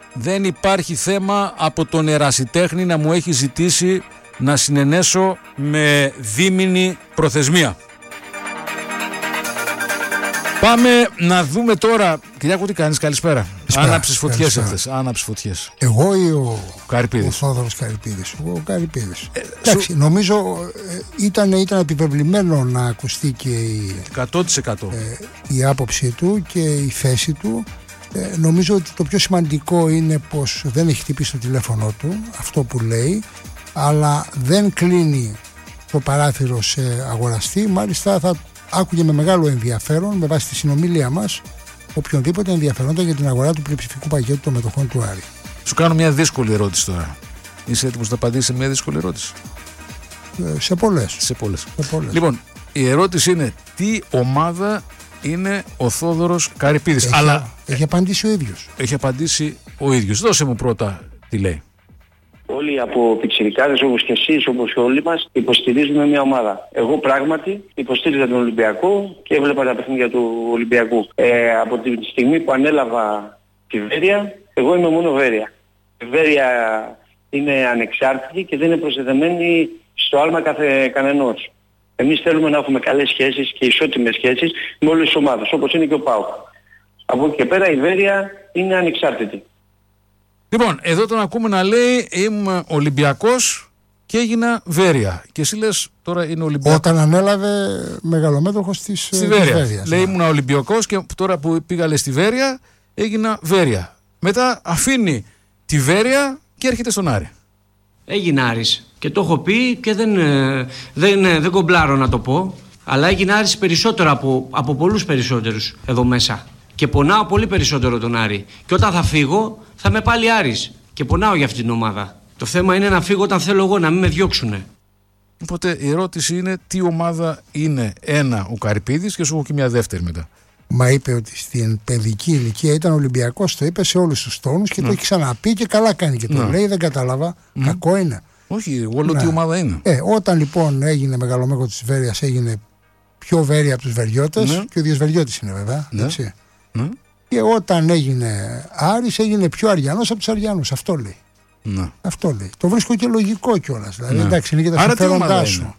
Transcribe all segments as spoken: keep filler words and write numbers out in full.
δεν υπάρχει θέμα από τον ερασιτέχνη να μου έχει ζητήσει να συνενέσω με δίμηνη προθεσμία. Πάμε να δούμε τώρα. Κυριάκο, τι κάνεις? Καλησπέρα. Άναψες φωτιές εχθές. Άναψες φωτιές. Εγώ ή ο, Καρυπίδης. ο Θόδωρος Καρυπίδης? Ο Καρυπίδης. Ε, Εντάξει, σου... νομίζω ε, ήταν, ήταν επιβεβλημένο να ακουστεί και η, εκατό τοις εκατό. Ε, η άποψή του και η θέση του. Ε, νομίζω ότι το πιο σημαντικό είναι πως δεν έχει χτυπήσει το τηλέφωνο του, αυτό που λέει, αλλά δεν κλείνει το παράθυρο σε αγοραστή. Μάλιστα θα άκουγε με μεγάλο ενδιαφέρον, με βάση τη συνομιλία μας, οποιονδήποτε ενδιαφερόντα για την αγορά του πλειοψηφικού πακέτου των μετοχών του Άρη. Σου κάνω μια δύσκολη ερώτηση τώρα. Είσαι έτοιμος να απαντήσεις σε μια δύσκολη ερώτηση? Ε, σε πολλές. Σε πολλές. Σε πολλές. Λοιπόν, η ερώτηση είναι τι ομάδα είναι ο Θόδωρος Καρυπίδης? Έχει, Αλλά έχει απαντήσει ο ίδιος. Έχει απαντήσει ο ίδιος. Δώσε μου πρώτα τι λέει. Όλοι από πιτσιρικάδες όπως και εσείς, όπως και όλοι μας, υποστηρίζουμε μια ομάδα. Εγώ πράγματι υποστήριζα τον Ολυμπιακό και έβλεπα τα παιχνίδια του Ολυμπιακού. Ε, από τη στιγμή που ανέλαβα τη Βέρεια, εγώ είμαι μόνο Βέρεια. Η Βέρεια είναι ανεξάρτητη και δεν είναι προσδεδεμένη στο άλμα κάθε κανενός. Εμείς θέλουμε να έχουμε καλές σχέσεις και ισότιμες σχέσεις με όλες τις ομάδες, όπως είναι και ο ΠΑΟΚ. Από εκεί και πέρα η Βέρεια είναι ανεξάρτητη. Λοιπόν, εδώ τον ακούμε να λέει είμαι Ολυμπιακός και έγινα Βέρεια. Και εσύ λες τώρα είναι Ολυμπιακός. Όταν ανέλαβε μεγαλομέτωχος της, στη Βέρεια. της Βέρειας. Λέει ήμουν Ολυμπιακός και τώρα που πήγα λέει, στη Βέρεια έγινα Βέρεια. Μετά αφήνει τη Βέρεια και έρχεται στον Άρη. Έγινε Άρης και το έχω πει και δεν, δεν, δεν κομπλάρω να το πω, αλλά έγινε Άρης περισσότερο από, από πολλούς περισσότερους εδώ μέσα. Και πονάω πολύ περισσότερο τον Άρη. Και όταν θα φύγω θα είμαι πάλι Άρης. Και πονάω για αυτή την ομάδα. Το θέμα είναι να φύγω όταν θέλω εγώ, να μην με διώξουνε. Οπότε η ερώτηση είναι τι ομάδα είναι? Ένα ο Καρυπίδης και σου έχω και μια δεύτερη μετά. Μα είπε ότι στην παιδική ηλικία ήταν Ολυμπιακός, το είπε σε όλους τους τόνους και ναι. το έχει ξαναπεί και καλά κάνει και το ναι. λέει, δεν κατάλαβα. Mm. Κακό είναι. Όχι, εγώ λέω ναι. τι ομάδα είναι. Ε, όταν λοιπόν έγινε μεγαλομέγο της Βέρειας, έγινε πιο Βέρεια από τους Βεριώτες ναι. και ο ίδιος Βεριώτης είναι βέβαια. Ναι. Έτσι. Ναι. Και όταν έγινε Άρης, έγινε πιο Αριανός από τους Αριανούς. Αυτό λέει. Ναι. Αυτό λέει. Το βρίσκω και λογικό κιόλας. Δηλαδή, ναι. εντάξει, είναι και τα συμφέροντά σου.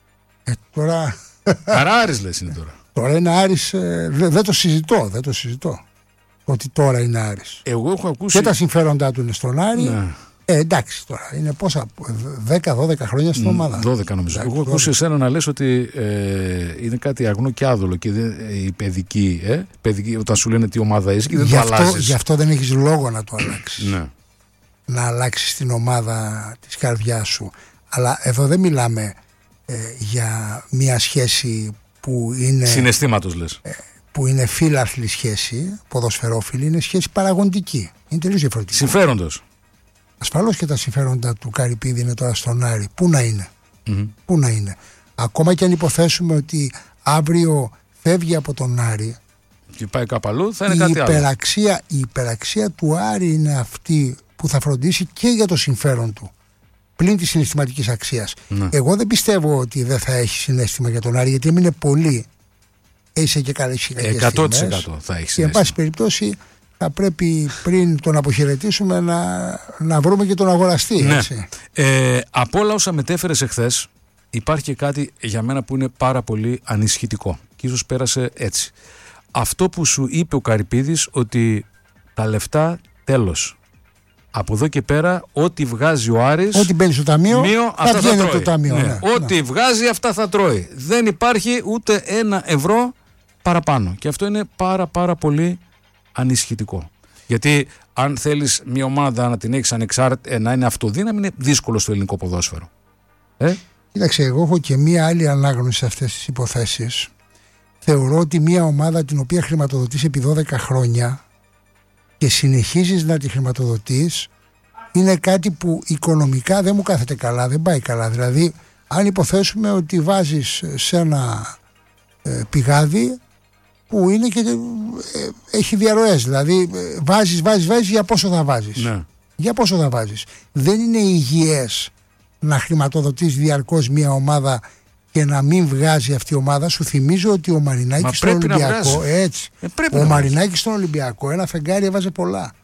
Ε, τώρα... Άρα Άρης λες είναι τώρα. Τώρα είναι Άρης, ε, δεν δε το συζητώ, δεν το συζητώ. Ότι τώρα είναι Άρης. Εγώ έχω ακούσει... Και τα συμφέροντά του είναι στον Άρη. Ναι. Ε, εντάξει τώρα, είναι πόσα, δέκα δώδεκα χρόνια στην ομάδα. δώδεκα νομίζω. Εντάξει, εγώ έχω ακούσει εσένα να λες ότι ε, είναι κάτι αγνό και άδολο και δεν, η παιδική, ε, παιδική, όταν σου λένε τι ομάδα είσαι και δεν γι το αλλάζεις. Γι' αυτό δεν έχεις λόγο να το αλλάξεις. Ναι. Να αλλάξεις την ομάδα της καρδιάς σου. Αλλά εδώ δεν μιλάμε ε, για μια σχέση που είναι... Συναισθήματος λες. Ε, που είναι φίλαθλη σχέση, ποδοσφαιρόφιλη, είναι σχέση παραγωγική. Είναι τελείως διαφορετική. Συμφέροντος. Ασφαλώς και τα συμφέροντα του Καρυπίδη είναι τώρα στον Άρη. Πού να είναι. Mm-hmm. Πού να είναι. Ακόμα και αν υποθέσουμε ότι αύριο φεύγει από τον Άρη και πάει κάπου αλλού, θα είναι η κάτι υπεραξία, άλλο. Η υπεραξία του Άρη είναι αυτή που θα φροντίσει και για το συμφέρον του. Πλην της συναισθηματικής αξίας. Ναι. Εγώ δεν πιστεύω ότι δεν θα έχει συναίσθημα για τον Άρη, γιατί έμεινε πολύ. Είσαι και καλές στιγμές. εκατό τοις εκατό θα έχει συναίσθημα. Και εν πάση περιπτώσει θα πρέπει πριν τον αποχαιρετήσουμε να, να βρούμε και τον αγοραστή. Ναι. Έτσι. Ε, από όλα όσα μετέφερες εχθές υπάρχει και κάτι για μένα που είναι πάρα πολύ ανησυχητικό και ίσως πέρασε έτσι. Αυτό που σου είπε ο Καρυπίδης ότι τα λεφτά τέλος. Από εδώ και πέρα ό,τι βγάζει ο Άρης, ό,τι μπαίνει στο ταμείο, μείο, θα αυτά θα τρώει. Το ταμείο, ναι. Ναι. Ό,τι ναι. βγάζει αυτά θα τρώει. Δεν υπάρχει ούτε ένα ευρώ παραπάνω. Και αυτό είναι πάρα πάρα πολύ ανησυχητικό. Γιατί αν θέλεις μια ομάδα να την έχεις ανεξάρτητη, να είναι αυτοδύναμη, είναι δύσκολο στο ελληνικό ποδόσφαιρο. Ε? Κοίταξε, εγώ έχω και μία άλλη ανάγνωση σε αυτές τις υποθέσεις. Θεωρώ ότι μία ομάδα την οποία χρηματοδοτείς επί δώδεκα χρόνια και συνεχίζεις να τη χρηματοδοτείς είναι κάτι που οικονομικά δεν μου κάθεται καλά, δεν πάει καλά. Δηλαδή, αν υποθέσουμε ότι βάζεις σε ένα ε, πηγάδι που είναι και ε, έχει διαρροές, δηλαδή ε, βάζεις, βάζεις, βάζεις, για πόσο θα βάζεις. Ναι. Για πόσο θα βάζεις. Δεν είναι υγιές να χρηματοδοτείς διαρκώς μια ομάδα και να μην βγάζει αυτή η ομάδα. Σου θυμίζω ότι ο Μαρινάκης στον Ολυμπιακό, έτσι, ε, ο Μαρινάκης στον Ολυμπιακό ένα φεγγάρι έβαζε πολλά.